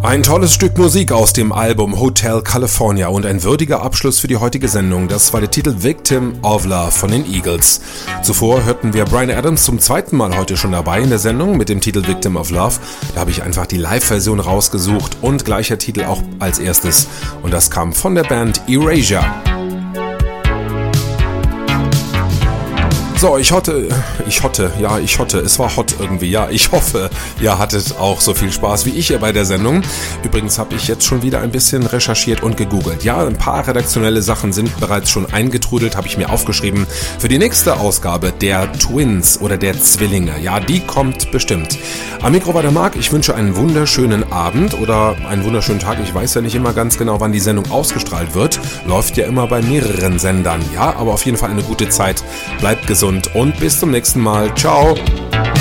Ein tolles Stück Musik aus dem Album Hotel California und ein würdiger Abschluss für die heutige Sendung. Das war der Titel Victim of Love von den Eagles. Zuvor hörten wir Bryan Adams zum zweiten Mal heute schon dabei in der Sendung mit dem Titel Victim of Love. Da habe ich einfach die Live-Version rausgesucht und gleicher Titel auch als erstes. Und das kam von der Band Erasure. So, ich hoffe, es war hot irgendwie, ja, ich hoffe, ihr hattet auch so viel Spaß wie ich hier bei der Sendung. Übrigens habe ich jetzt schon wieder ein bisschen recherchiert und gegoogelt. Ja, ein paar redaktionelle Sachen sind bereits schon eingetrudelt, habe ich mir aufgeschrieben. Für die nächste Ausgabe der Twins oder der Zwillinge, ja, die kommt bestimmt. Am Mikro war der Marc, ich wünsche einen wunderschönen Abend oder einen wunderschönen Tag. Ich weiß ja nicht immer ganz genau, wann die Sendung ausgestrahlt wird. Läuft ja immer bei mehreren Sendern, ja, aber auf jeden Fall eine gute Zeit. Bleibt gesund und bis zum nächsten Mal. Ciao!